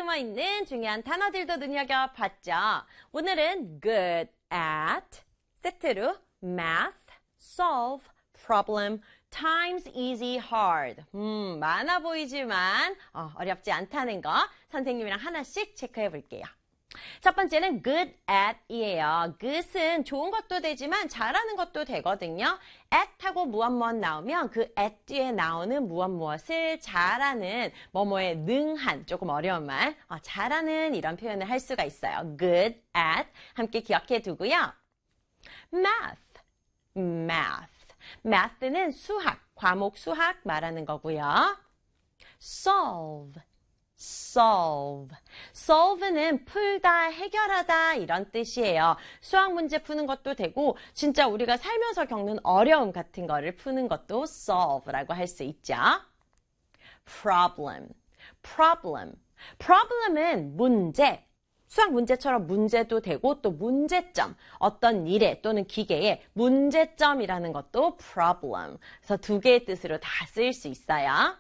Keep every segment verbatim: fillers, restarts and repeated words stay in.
담아있는 중요한 단어들도 눈여겨봤죠. 오늘은 good at 세트로 math, solve, problem, times easy, hard. 음, 많아 보이지만 어, 어렵지 않다는 거 선생님이랑 하나씩 체크해 볼게요. 첫 번째는 good at 이에요. good은 좋은 것도 되지만 잘하는 것도 되거든요. at하고 무엇 무엇 나오면 그 at 뒤에 나오는 무엇 무엇을 잘하는 뭐뭐에 능한 조금 어려운 말 어, 잘하는 이런 표현을 할 수가 있어요. good at 함께 기억해 두고요. math, math. math는 수학, 과목 수학 말하는 거고요. solve, solve. solve는 풀다, 해결하다 이런 뜻이에요. 수학 문제 푸는 것도 되고 진짜 우리가 살면서 겪는 어려움 같은 거를 푸는 것도 solve라고 할 수 있죠. problem, problem. problem은 문제. 수학 문제처럼 문제도 되고 또 문제점, 어떤 일에 또는 기계에 문제점이라는 것도 problem. 그래서 두 개의 뜻으로 다 쓰일 수 있어요.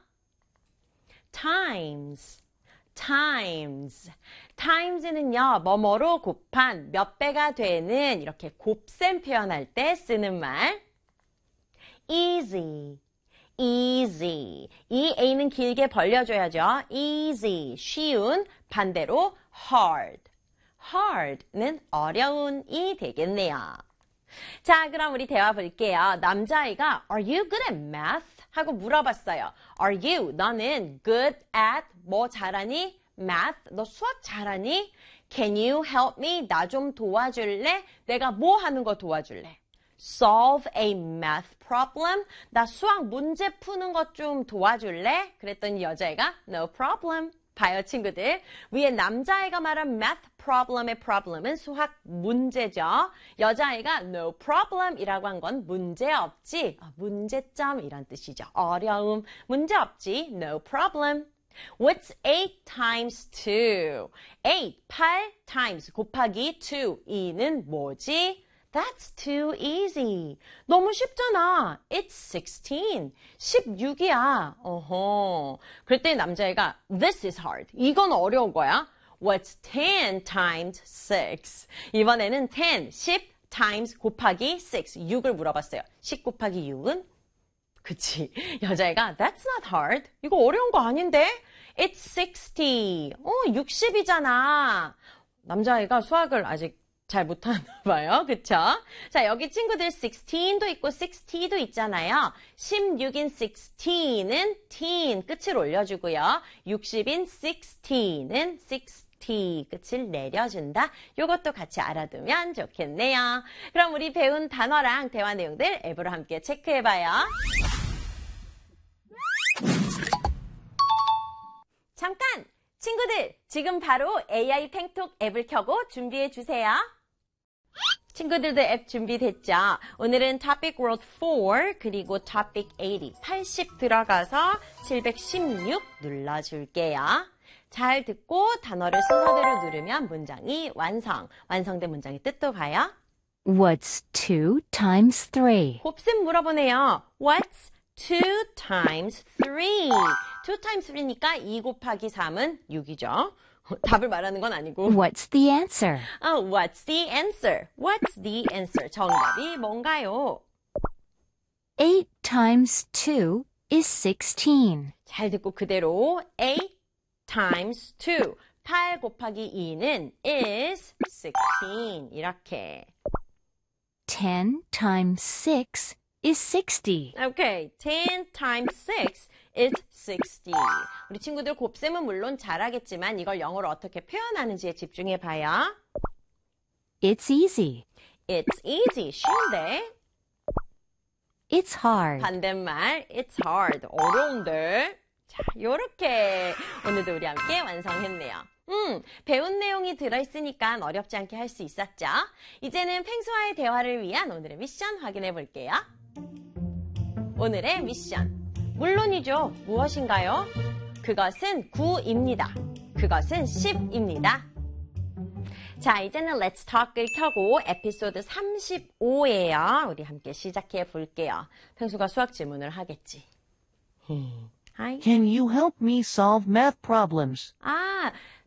times, times. times는요, 뭐뭐로 곱한 몇 배가 되는 이렇게 곱셈 표현할 때 쓰는 말. easy, easy. 이 A는 길게 벌려줘야죠. easy, 쉬운. 반대로 hard, hard는 어려운이 되겠네요. 자, 그럼 우리 대화 볼게요. 남자아이가 Are you good at math? 하고 물어봤어요. Are you, 너는 good at 뭐 잘하니? math, 너 수학 잘하니? Can you help me? 나 좀 도와줄래? 내가 뭐 하는 거 도와줄래? Solve a math problem? 나 수학 문제 푸는 것 좀 도와줄래? 그랬더니 여자애가 No problem. 봐요, 친구들. 위에 남자아이가 말한 math problem의 problem은 수학 문제죠. 여자아이가 no problem 이라고 한 건 문제 없지, 문제점 이런 뜻이죠. 어려움, 문제 없지, no problem. What's eight times two? eight, 팔 times 곱하기 two, 이는 뭐지? That's too easy. 너무 쉽잖아. It's sixteen. 십육이야. 어허. 그랬더니 남자애가 This is hard. 이건 어려운 거야. What's ten times six? 이번에는 ten, 십 times 곱하기 six, 육을 물어봤어요. 십 곱하기 육은? 그치. 여자애가 That's not hard. 이거 어려운 거 아닌데? It's sixty. 어, 육십이잖아. 남자애가 수학을 아직 잘 못하나 봐요. 그쵸? 자, 여기 친구들 십육도 있고 육십도 있잖아요. 십육인 십육은 teen 끝을 올려주고요. 육십인 육십는 육십 끝을 내려준다. 이것도 같이 알아두면 좋겠네요. 그럼 우리 배운 단어랑 대화 내용들 앱으로 함께 체크해봐요. 잠깐! 친구들, 지금 바로 에이아이 팽톡 앱을 켜고 준비해주세요. 친구들도 앱 준비됐죠? 오늘은 Topic World 사 그리고 Topic 팔십, 팔십 들어가서 칠백십육 눌러줄게요. 잘 듣고 단어를 순서대로 누르면 문장이 완성. 완성된 문장의 뜻도 가요. What's two times three? 곱셈 물어보네요. What's two times three? two times three니까 이 곱하기 삼은 육이죠. 답을 말하는 건 아니고. What's the answer? 어, what's the answer? What's the answer? 정답이 뭔가요? eight times two is sixteen. 잘 듣고 그대로 eight times two. 팔 곱하기 이는 is sixteen. 이렇게. ten times six is sixty. 오케이. ten times six is sixty. 우리 친구들 곱셈은 물론 잘하겠지만 이걸 영어로 어떻게 표현하는지에 집중해봐요. It's easy. It's easy. 쉬운데. It's hard. 반대말. It's hard. 어려운데. 자, 요렇게 오늘도 우리 함께 완성했네요. 음, 배운 내용이 들어있으니까 어렵지 않게 할 수 있었죠? 이제는 펭수와의 대화를 위한 오늘의 미션 확인해 볼게요. 오늘의 미션. 물론이죠. 무엇인가요? 그것은 구입니다. 그것은 십입니다. 자, 이제는 Let's Talk을 켜고 에피소드 삼십오예요. 우리 함께 시작해 볼게요. 펭수가 수학 질문을 하겠지. Hi. Can you help me solve math problems? 아,